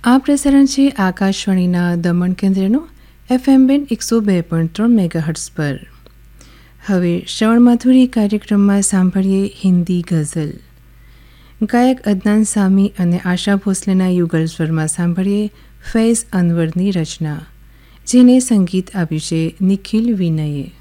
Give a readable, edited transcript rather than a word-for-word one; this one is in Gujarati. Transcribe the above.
આ પ્રસારણ છે આકાશવાણીના દમણ કેન્દ્રનું FM બેન્ડ 102.3 મેગાહર્ટ્ઝ પર. હવે શ્રવણ માધુરી કાર્યક્રમમાં સાંભળીએ હિન્દી ગઝલ. ગાયક અદનાન સામી અને આશા ભોસલેના યુગલ સ્વરમાં સાંભળીએ ફૈઝ અનવરની રચના, જેને સંગીત આપ્યું છે નિખિલ વિનયે.